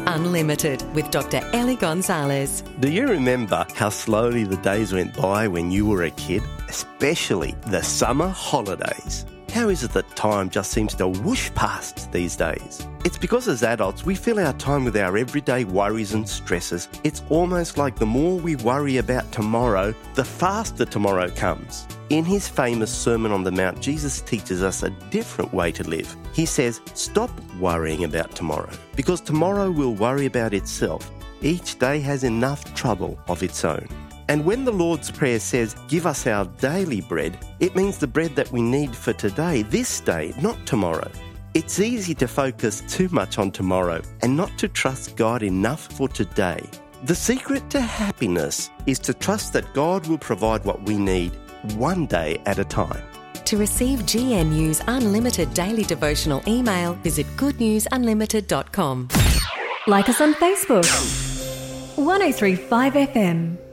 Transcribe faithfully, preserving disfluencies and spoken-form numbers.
Unlimited with Doctor Ellie Gonzalez. Do you remember how slowly the days went by when you were a kid? Especially the summer holidays. How is it that time just seems to whoosh past these days? It's because as adults we fill our time with our everyday worries and stresses. It's almost like the more we worry about tomorrow, the faster tomorrow comes. In his famous Sermon on the Mount, Jesus teaches us a different way to live. He says, stop worrying about tomorrow, because tomorrow will worry about itself. Each day has enough trouble of its own. And when the Lord's Prayer says, give us our daily bread, it means the bread that we need for today, this day, not tomorrow. It's easy to focus too much on tomorrow and not to trust God enough for today. The secret to happiness is to trust that God will provide what we need one day at a time. To receive G N U's unlimited daily devotional email, visit good news unlimited dot com. Like us on Facebook. one oh three point five F M.